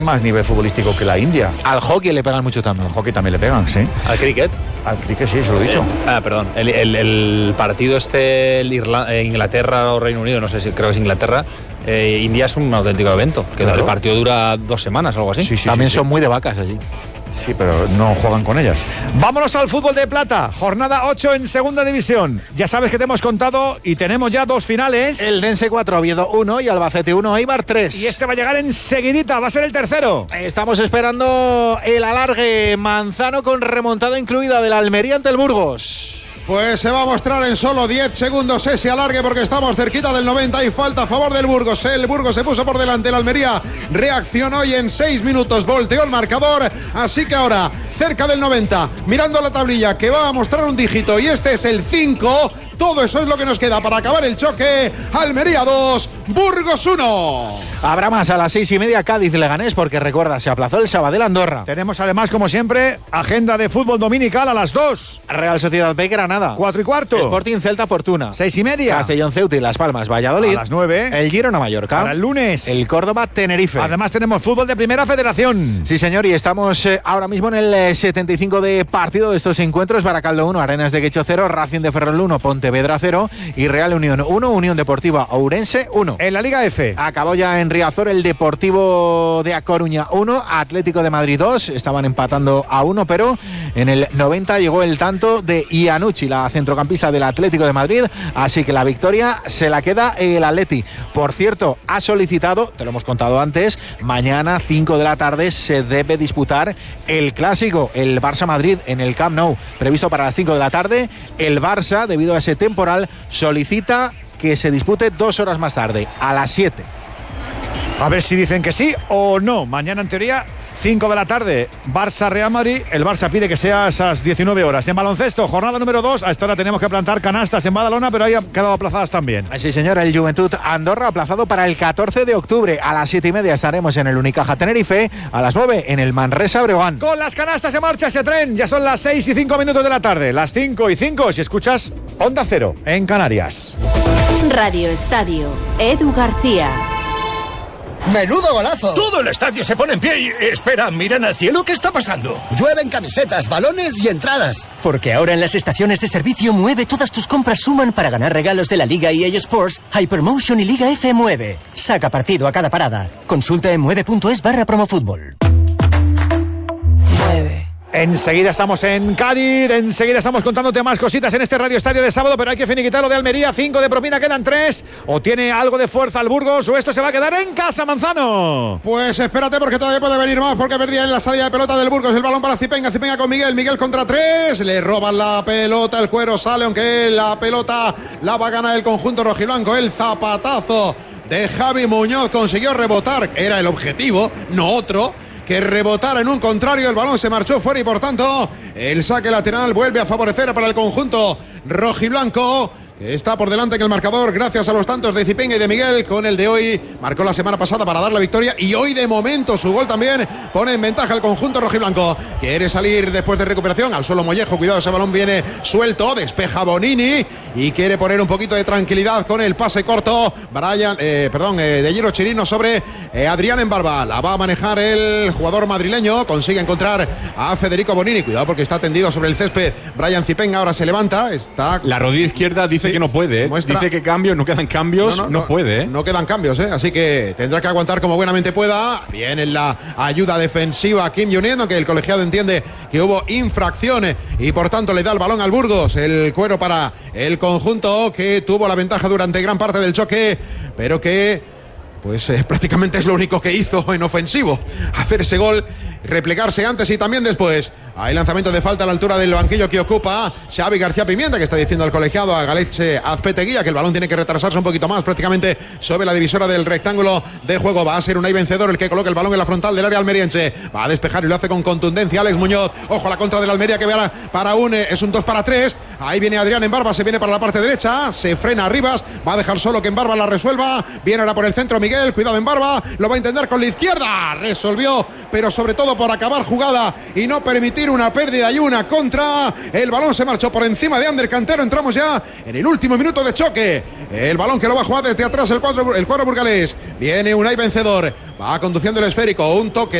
más nivel futbolístico que la India. Al hockey le pegan mucho también. Al hockey también le pegan, sí. ¿Al cricket? Al cricket sí, se lo he dicho. Perdón. El partido Inglaterra o Reino Unido, no sé si creo que es Inglaterra. India es un auténtico evento. Que claro. El partido dura 2 semanas o algo así. Sí, también son muy de vacas allí. Sí, pero no juegan con ellas. Vámonos al fútbol de plata. Jornada 8 en segunda división. Ya sabes que te hemos contado y tenemos ya 2 finales. El Dense 4, Oviedo 1 y Albacete 1, Eibar 3. Y este va a llegar enseguidita, va a ser el tercero. Estamos esperando el alargue. Manzano con remontada incluida del Almería ante el Burgos. Pues se va a mostrar en solo 10 segundos ese alargue porque estamos cerquita del 90 y falta a favor del Burgos. El Burgos se puso por delante, el Almería reaccionó y en 6 minutos volteó el marcador. Así que ahora, cerca del 90, mirando la tablilla que va a mostrar un dígito y este es el 5. Todo eso es lo que nos queda para acabar el choque. Almería 2, Burgos 1. Habrá más a las 6:30 Cádiz-Leganés porque recuerda, se aplazó el Sabadell-Andorra. Tenemos además, como siempre, agenda de fútbol dominical a las 2. Real Sociedad B Granada. 4:15. Sporting Celta Fortuna. 6:30. Castellón Ceuta y Las Palmas Valladolid. A las 9. El Girona Mallorca. Para el lunes. El Córdoba Tenerife. Además tenemos fútbol de Primera Federación. Sí, señor, y estamos ahora mismo en el 75 de partido de estos encuentros. Baracaldo 1, Arenas de Quecho 0, Racing de Ferrol 1, Pontevedra 0 y Real Unión 1, Unión Deportiva Ourense 1. En la Liga F. Acabó ya en Riazor el Deportivo de A Coruña 1, Atlético de Madrid 2. Estaban empatando a 1, pero en el 90 llegó el tanto de Iannucci, la centrocampista del Atlético de Madrid. Así que la victoria se la queda el Atleti. Por cierto, ha solicitado, te lo hemos contado antes, mañana 5 de la tarde se debe disputar el clásico, el Barça-Madrid en el Camp Nou, previsto para las 5 de la tarde. El Barça, debido a ese temporal, solicita que se dispute 2 horas más tarde, a las 7. A ver si dicen que sí o no. Mañana, en teoría, 5 de la tarde, Barça-Real Madrid. El Barça pide que sea a esas 19 horas. En baloncesto, jornada número 2. A esta hora tenemos que plantar canastas en Badalona, pero ahí han quedado aplazadas también. Sí, señora, el Juventud Andorra aplazado para el 14 de octubre. A las 7:30 estaremos en el Unicaja Tenerife. A las 9 en el Manresa Breogán. Con las canastas en marcha ese tren. Ya son las 6:05 de la tarde. Las 5:05 si escuchas Onda Cero en Canarias. Radio Estadio, Edu García. ¡Menudo golazo! Todo el estadio se pone en pie y... Espera, miran al cielo, ¿qué está pasando? Llueven camisetas, balones y entradas. Porque ahora en las estaciones de servicio Mueve todas tus compras suman para ganar regalos de la Liga EA Sports, Hypermotion y Liga F Mueve. Saca partido a cada parada. Consulta en mueve.es/promofútbol. Mueve. Enseguida estamos en Cádiz, enseguida estamos contándote más cositas en este Radio Estadio de sábado, pero hay que finiquitar lo de Almería. 5 de propina, quedan 3. O tiene algo de fuerza el Burgos o esto se va a quedar en casa, Manzano. Pues espérate porque todavía puede venir más, porque perdía en la salida de pelota del Burgos. El balón para Zipenga, Zipenga con Miguel, Miguel contra 3. Le roban la pelota, el cuero sale, aunque la pelota la va a ganar el conjunto rojiblanco. El zapatazo de Javi Muñoz consiguió rebotar, era el objetivo, no otro, que rebotara en un contrario. El balón se marchó fuera y por tanto el saque lateral vuelve a favorecer para el conjunto rojiblanco, que está por delante en el marcador gracias a los tantos de Zipenga y de Miguel. Con el de hoy marcó la semana pasada para dar la victoria y hoy de momento su gol también pone en ventaja al conjunto rojiblanco. Quiere salir después de recuperación al suelo Mollejo, cuidado, ese balón viene suelto, despeja Bonini y quiere poner un poquito de tranquilidad con el pase corto de Giro Chirino sobre Adrián Embarba. La va a manejar el jugador madrileño, consigue encontrar a Federico Bonini, cuidado porque está tendido sobre el césped Brian Zipenga, ahora se levanta, está... La rodilla izquierda dice que no puede, dice que cambios, no quedan cambios, no puede. No quedan cambios, así que tendrá que aguantar como buenamente pueda. Viene la ayuda defensiva Kim Jong-un, aunque el colegiado entiende que hubo infracciones y por tanto le da el balón al Burgos. El cuero para el conjunto que tuvo la ventaja durante gran parte del choque, pero que prácticamente es lo único que hizo en ofensivo, hacer ese gol, replegarse antes y también después. Hay lanzamiento de falta a la altura del banquillo que ocupa Xavi García Pimienta, que está diciendo al colegiado, a Galeche Azpeteguía, que el balón tiene que retrasarse un poquito más, prácticamente sobre la divisora del rectángulo de juego. Va a ser Unai Vencedor el que coloca el balón en la frontal del área almeriense. Va a despejar y lo hace con contundencia Alex Muñoz. Ojo a la contra de la Almería que para es un 2-3. Ahí viene Adrián Embarba, se viene para la parte derecha, se frena Rivas, va a dejar solo que Embarba la resuelva. Viene ahora por el centro Miguel, cuidado Embarba, lo va a intentar con la izquierda. Resolvió, pero sobre todo por acabar jugada y no permitir una pérdida y una contra. El balón se marchó por encima de Ander Cantero. Entramos ya en el último minuto de choque. El balón que lo va a jugar desde atrás el cuadro burgalés. Viene Unai vencedor. Va conduciendo el esférico. Un toque